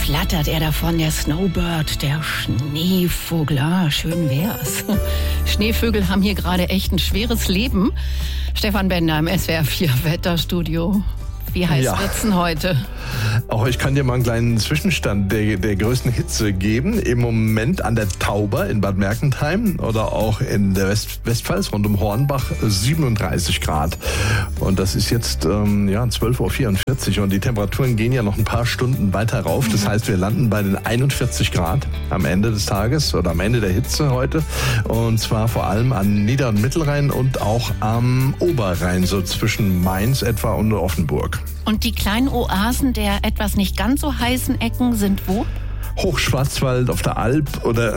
flattert er davon, der Snowbird, der Schneevogel. Ah, schön wär's. Schneevögel haben hier gerade echt ein schweres Leben. Stefan Bender im SWR 4 Wetterstudio. Wie heiß wird's denn heute? Auch ich kann dir mal einen kleinen Zwischenstand der größten Hitze geben. Im Moment an der Tauber in Bad Mergentheim oder auch in der Westpfalz rund um Hornbach 37 Grad. Und das ist jetzt 12.44 Uhr und die Temperaturen gehen ja noch ein paar Stunden weiter rauf. Das heißt, wir landen bei den 41 Grad am Ende des Tages oder am Ende der Hitze heute. Und zwar vor allem an Nieder- und Mittelrhein und auch am Oberrhein, so zwischen Mainz etwa und Offenburg. Und die kleinen Oasen der etwas nicht ganz so heißen Ecken sind wo? Hochschwarzwald auf der Alp oder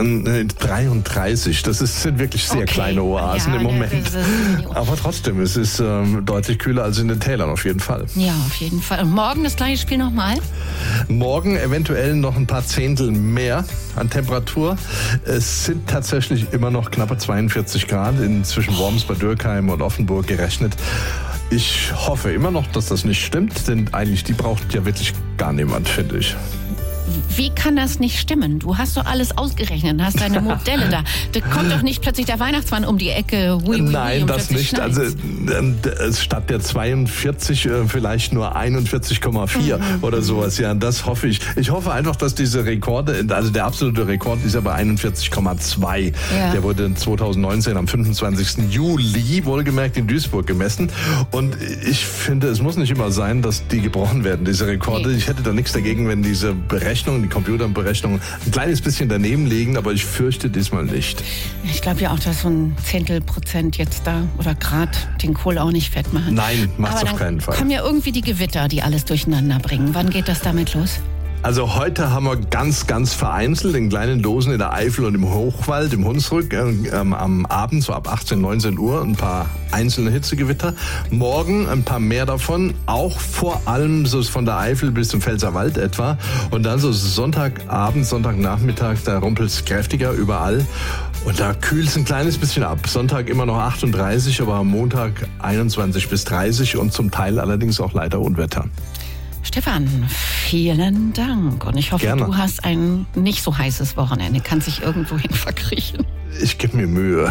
33. Das sind wirklich sehr kleine Oasen im Moment. Aber trotzdem, es ist deutlich kühler als in den Tälern auf jeden Fall. Ja, auf jeden Fall. Und morgen das gleiche Spiel nochmal? Morgen eventuell noch ein paar Zehntel mehr an Temperatur. Es sind tatsächlich immer noch knappe 42 Grad zwischen Worms, Bad Dürkheim und Offenburg gerechnet. Ich hoffe immer noch, dass das nicht stimmt, denn eigentlich die braucht ja wirklich gar niemand, finde ich. Wie kann das nicht stimmen? Du hast doch alles ausgerechnet, hast deine Modelle da. Da kommt doch nicht plötzlich der Weihnachtsmann um die Ecke. Nein, das nicht. Also statt der 42 vielleicht nur 41,4 oder sowas. Ja, das hoffe ich. Ich hoffe einfach, dass diese Rekorde, also der absolute Rekord ist ja bei 41,2. Ja. Der wurde 2019 am 25. Juli, wohlgemerkt, in Duisburg gemessen. Und ich finde, es muss nicht immer sein, dass die gebrochen werden, diese Rekorde. Nee. Ich hätte da nichts dagegen, wenn diese die Computerberechnungen ein kleines bisschen daneben liegen, aber ich fürchte diesmal nicht. Ich glaube ja auch, dass so ein Zehntelprozent jetzt da oder Grad den Kohl auch nicht fett machen. Nein, macht's auf keinen Fall. Kommen ja irgendwie die Gewitter, die alles durcheinander bringen. Wann geht das damit los? Also heute haben wir ganz, ganz vereinzelt in kleinen Dosen in der Eifel und im Hochwald, im Hunsrück, am Abend, so ab 18, 19 Uhr, ein paar einzelne Hitzegewitter. Morgen ein paar mehr davon, auch vor allem so von der Eifel bis zum Pfälzerwald etwa. Und dann so Sonntagabend, Sonntagnachmittag, da rumpelt es kräftiger überall. Und da kühlt es ein kleines bisschen ab. Sonntag immer noch 38, aber am Montag 21 bis 30 und zum Teil allerdings auch leider Unwetter. Stefan, vielen Dank. Und ich hoffe, Gerne. Du hast ein nicht so heißes Wochenende. Kannst dich irgendwo hin verkriechen. Ich gebe mir Mühe.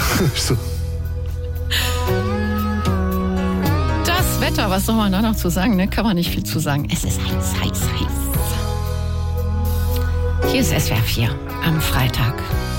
Das Wetter, was soll man da noch zu sagen? Ne? Kann man nicht viel zu sagen. Es ist heiß, heiß, heiß. Hier ist SWR 4 am Freitag.